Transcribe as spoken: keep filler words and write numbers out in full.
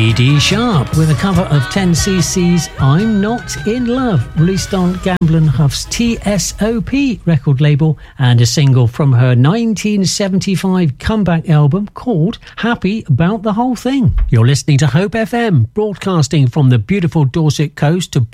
Dee Dee Sharp with a cover of ten C C's I'm Not In Love, released on Gamblin' Huff's T S O P record label, and a single from her nineteen seventy-five comeback album called Happy About the Whole Thing. You're listening to Hope F M, broadcasting from the beautiful Dorset coast to